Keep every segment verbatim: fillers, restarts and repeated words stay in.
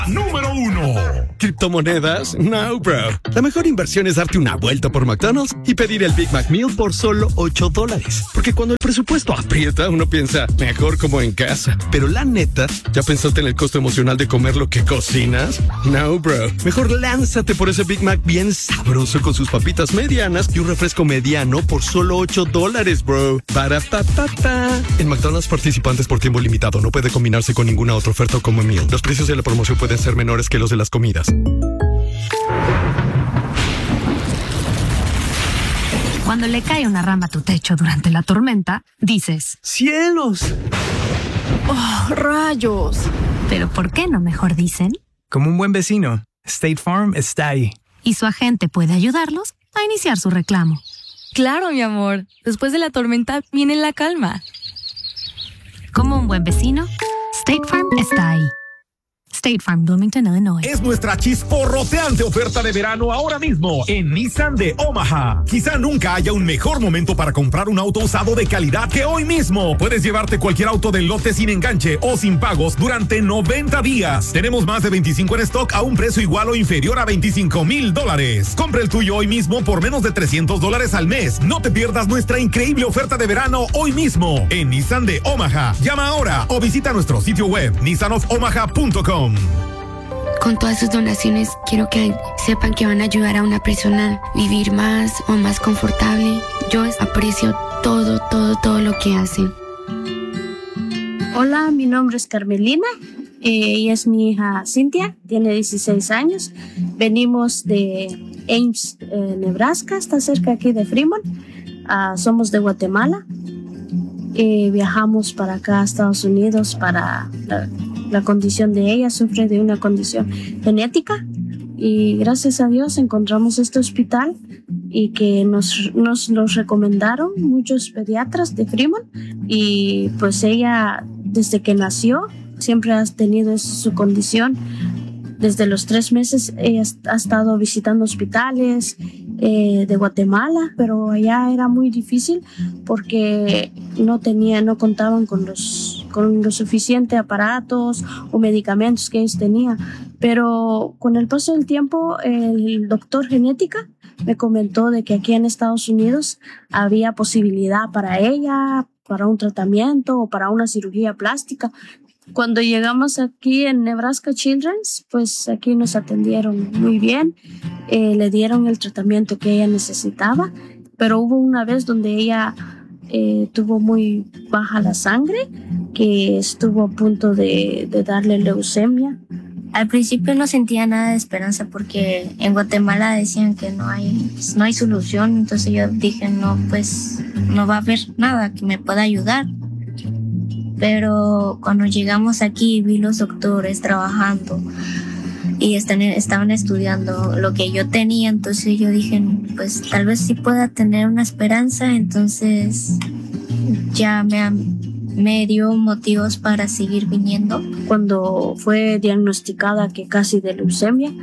Número uno. ¿Criptomonedas? No, bro. La mejor inversión es darte una vuelta por McDonald's y pedir el Big Mac Meal por solo ocho dólares. Porque cuando el presupuesto aprieta, uno piensa, mejor como en casa. Pero la neta, ¿ya pensaste en el costo emocional de comer lo que cocinas? No, bro. Mejor lánzate por ese Big Mac bien sabroso con sus papitas medianas y un refresco mediano por solo ocho dólares, bro. Para pa pa pa. En McDonald's participantes por tiempo limitado. No puede combinarse con ninguna otra oferta o como meal. Los precios de la promoción pueden ser menores que los de las comidas. Cuando le cae una rama a tu techo durante la tormenta, dices: ¡cielos! ¡Oh, rayos! Pero ¿por qué no mejor dicen? Como un buen vecino, State Farm está ahí. Y su agente puede ayudarlos a iniciar su reclamo. Claro, mi amor. Después de la tormenta viene la calma. Como un buen vecino, State Farm está ahí. State Farm, Bloomington, Illinois. Es nuestra chisporroteante oferta de verano ahora mismo en Nissan de Omaha. Quizá nunca haya un mejor momento para comprar un auto usado de calidad que hoy mismo. Puedes llevarte cualquier auto del lote sin enganche o sin pagos durante noventa días. Tenemos más de veinticinco en stock a un precio igual o inferior a veinticinco mil dólares. Compra el tuyo hoy mismo por menos de trescientos dólares al mes. No te pierdas nuestra increíble oferta de verano hoy mismo en Nissan de Omaha. Llama ahora o visita nuestro sitio web nissan of omaha punto com. Con todas sus donaciones, quiero que sepan que van a ayudar a una persona a vivir más o más confortable. Yo aprecio todo, todo, todo lo que hacen. Hola, mi nombre es Carmelina. Eh, ella es mi hija Cintia, tiene dieciséis años. Venimos de Ames, eh, Nebraska, está cerca aquí de Fremont. Uh, somos de Guatemala. Eh, viajamos para acá a Estados Unidos para la, la condición de ella. Sufre de una condición genética y gracias a Dios encontramos este hospital y que nos, nos lo recomendaron muchos pediatras de Fremont, y pues ella desde que nació siempre ha tenido su condición. Desde los tres meses ella ha estado visitando hospitales eh, de Guatemala, pero allá era muy difícil porque no tenía, no contaban con los, con los suficientes aparatos o medicamentos que ellos tenían. Pero con el paso del tiempo, el doctor genética me comentó de que aquí en Estados Unidos había posibilidad para ella, para un tratamiento o para una cirugía plástica. Cuando llegamos aquí en Nebraska Children's, pues aquí nos atendieron muy bien, eh, le dieron el tratamiento que ella necesitaba, pero hubo una vez donde ella eh, tuvo muy baja la sangre, que estuvo a punto de, de darle leucemia. Al principio no sentía nada de esperanza porque en Guatemala decían que no hay, pues, no hay solución, entonces yo dije, no, pues no va a haber nada que me pueda ayudar. Pero cuando llegamos aquí vi los doctores trabajando y están, estaban estudiando lo que yo tenía, entonces yo dije, pues tal vez sí pueda tener una esperanza, entonces ya me, me dio motivos para seguir viniendo. Cuando fue diagnosticada que casi de leucemia,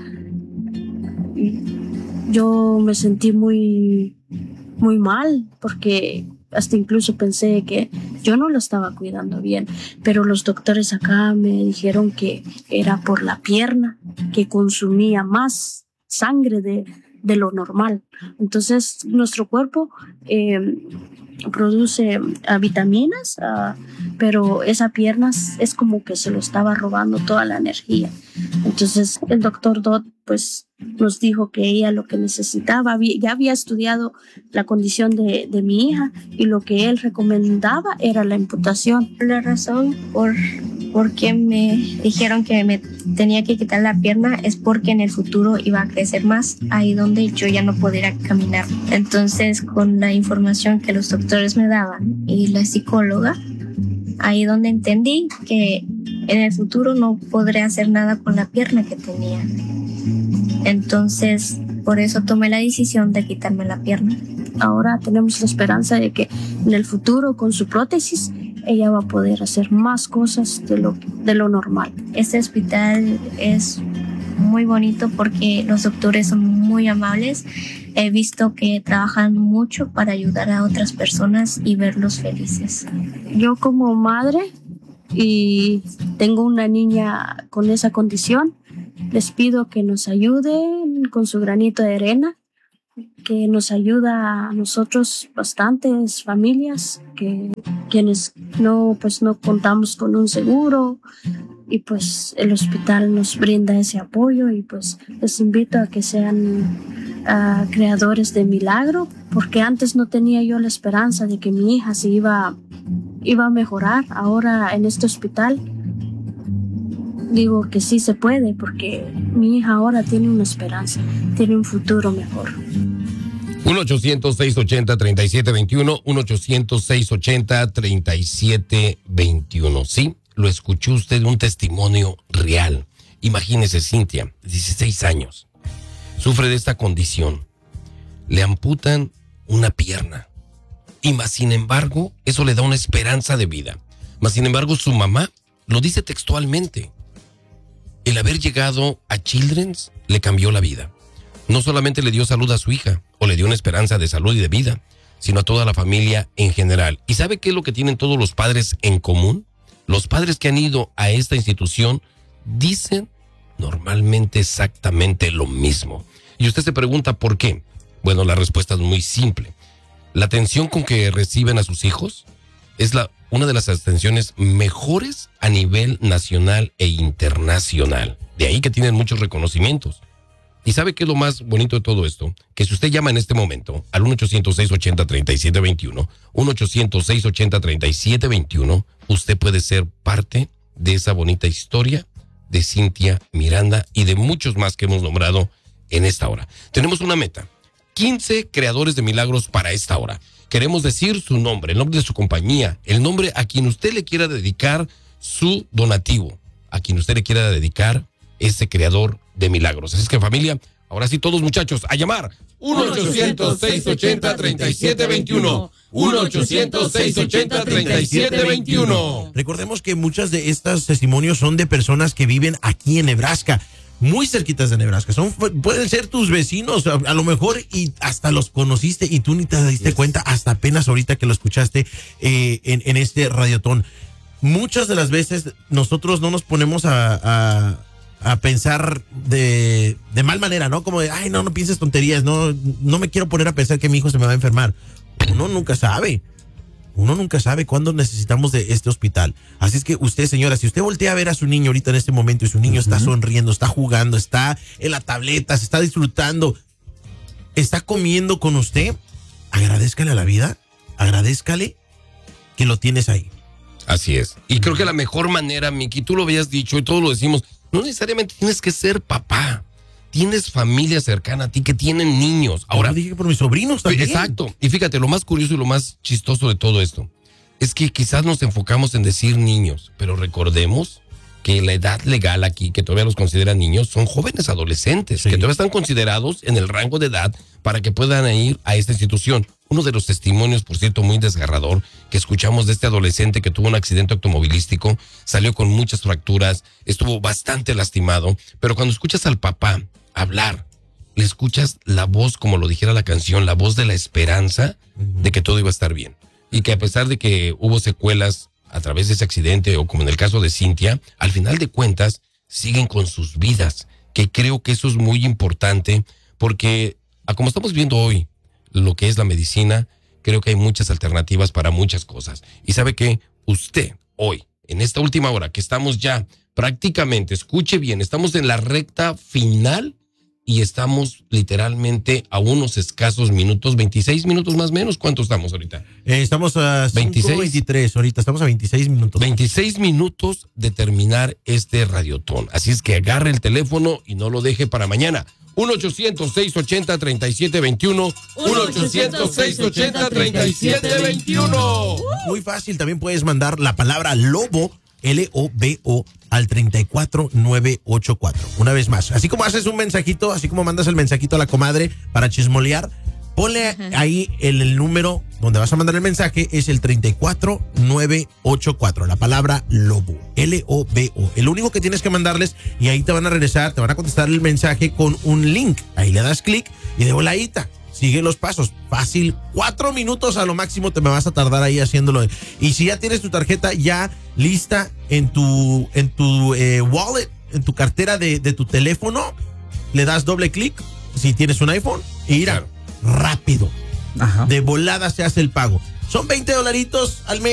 yo me sentí muy, muy mal porque hasta incluso pensé que yo no lo estaba cuidando bien, pero los doctores acá me dijeron que era por la pierna, que consumía más sangre de, de lo normal. Entonces nuestro cuerpo eh, produce uh, vitaminas, uh, pero esa pierna es como que se lo estaba robando toda la energía. Entonces el doctor Dodd pues nos dijo que ella lo que necesitaba, ya había estudiado la condición de, de mi hija y lo que él recomendaba era la amputación. La razón por, por qué me dijeron que me tenía que quitar la pierna es porque en el futuro iba a crecer más, ahí donde yo ya no pudiera caminar. Entonces, con la información que los doctores me daban y la psicóloga, ahí donde entendí que en el futuro no podré hacer nada con la pierna que tenía. Entonces, por eso tomé la decisión de quitarme la pierna. Ahora tenemos la esperanza de que en el futuro, con su prótesis, ella va a poder hacer más cosas de lo, de lo normal. Este hospital es muy bonito porque los doctores son muy amables. He visto que trabajan mucho para ayudar a otras personas y verlos felices. Yo como madre y tengo una niña con esa condición, les pido que nos ayuden con su granito de arena, que nos ayuda a nosotros bastantes familias que quienes no pues no contamos con un seguro, y pues el hospital nos brinda ese apoyo, y pues les invito a que sean uh, creadores de milagro, porque antes no tenía yo la esperanza de que mi hija se iba, iba a mejorar. Ahora en este hospital digo que sí se puede, porque mi hija ahora tiene una esperanza, tiene un futuro mejor. uno ochocientos, seiscientos ochenta, treinta y siete veintiuno, uno ochocientos, seiscientos ochenta, treinta y siete veintiuno. Sí, lo escuchó usted, un testimonio real. Imagínese, Cintia, dieciséis años, sufre de esta condición. Le amputan una pierna. Y más sin embargo, eso le da una esperanza de vida. Más sin embargo, su mamá lo dice textualmente. El haber llegado a Children's le cambió la vida. No solamente le dio salud a su hija, o le dio una esperanza de salud y de vida, sino a toda la familia en general. ¿Y sabe qué es lo que tienen todos los padres en común? Los padres que han ido a esta institución dicen normalmente exactamente lo mismo. Y usted se pregunta ¿por qué? Bueno, la respuesta es muy simple. La atención con que reciben a sus hijos es la, una de las atenciones mejores a nivel nacional e internacional. De ahí que tienen muchos reconocimientos. ¿Y sabe qué es lo más bonito de todo esto? Que si usted llama en este momento al uno ochocientos, seiscientos ochenta, treinta y siete veintiuno, uno ochocientos, seiscientos ochenta, treinta y siete veintiuno, usted puede ser parte de esa bonita historia de Cintia Miranda y de muchos más que hemos nombrado en esta hora. Tenemos una meta, quince creadores de milagros para esta hora. Queremos decir su nombre, el nombre de su compañía, el nombre a quien usted le quiera dedicar su donativo, a quien usted le quiera dedicar ese creador de milagros. Así es que, familia, ahora sí todos, muchachos, a llamar. uno ochocientos, seiscientos ochenta, treinta y siete veintiuno. uno ochocientos, seiscientos ochenta, treinta y siete veintiuno. Recordemos que muchas de estos testimonios son de personas que viven aquí en Nebraska, muy cerquitas de Nebraska. Son, pueden ser tus vecinos, a, a lo mejor, y hasta los conociste y tú ni te diste yes. cuenta hasta apenas ahorita que lo escuchaste eh, en, en este radiotón. Muchas de las veces nosotros no nos ponemos a... a a pensar de, de mal manera, ¿no? Como de, ay, no, no pienses tonterías, no, no me quiero poner a pensar que mi hijo se me va a enfermar. Uno nunca sabe. Uno nunca sabe cuándo necesitamos de este hospital. Así es que usted, señora, si usted voltea a ver a su niño ahorita en este momento y su niño uh-huh. está sonriendo, está jugando, está en la tableta, se está disfrutando, está comiendo con usted, agradézcale a la vida, agradézcale que lo tienes ahí. Así es. Y creo que la mejor manera, Miki, tú lo habías dicho y todos lo decimos, no necesariamente tienes que ser papá. Tienes familia cercana a ti que tienen niños. Ahora, yo dije por mis sobrinos también. Exacto. Y fíjate, lo más curioso y lo más chistoso de todo esto es que quizás nos enfocamos en decir niños, pero recordemos que la edad legal aquí, que todavía los consideran niños, son jóvenes adolescentes, sí. que todavía están considerados en el rango de edad para que puedan ir a esta institución. Uno de los testimonios, por cierto, muy desgarrador, que escuchamos de este adolescente que tuvo un accidente automovilístico, salió con muchas fracturas, estuvo bastante lastimado, pero cuando escuchas al papá hablar, le escuchas la voz, como lo dijera la canción, la voz de la esperanza uh-huh. de que todo iba a estar bien. Y que a pesar de que hubo secuelas a través de ese accidente, o como en el caso de Cintia, al final de cuentas, siguen con sus vidas, que creo que eso es muy importante, porque a como estamos viendo hoy, lo que es la medicina, creo que hay muchas alternativas para muchas cosas. Y sabe que usted hoy, en esta última hora, que estamos ya prácticamente, escuche bien, estamos en la recta final y estamos literalmente a unos escasos minutos, veintiséis minutos más o menos. ¿Cuánto estamos ahorita? Eh, estamos a veintiséis, veintitrés ahorita, estamos a veintiséis minutos. veintiséis minutos de terminar este radiotón. Así es que agarre el teléfono y no lo deje para mañana. uno ochocientos, seiscientos ochenta, treinta y siete veintiuno. uno ochocientos, seiscientos ochenta, treinta y siete veintiuno. Muy fácil, también puedes mandar la palabra lobo, L O B O, al treinta y cuatro nueve ochenta y cuatro. Una vez más, así como haces un mensajito, así como mandas el mensajito a la comadre para chismolear, ponle uh-huh. ahí el, el número donde vas a mandar el mensaje, es el treinta y cuatro nueve ochenta y cuatro, la palabra lobo, L O B O. El único que tienes que mandarles, y ahí te van a regresar, te van a contestar el mensaje con un link. Ahí le das clic y de voladita sigue los pasos. Fácil, cuatro minutos a lo máximo te me vas a tardar ahí haciéndolo. Y si ya tienes tu tarjeta ya lista en tu, en tu eh, wallet, en tu cartera de, de tu teléfono, le das doble clic, si tienes un iPhone, y mira, claro. rápido. Ajá. De volada se hace el pago. Son veinte dolaritos al mes.